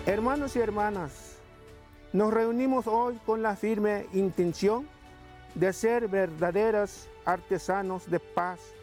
Hermanos y hermanas, nos reunimos hoy con la firme intención de ser verdaderos artesanos de paz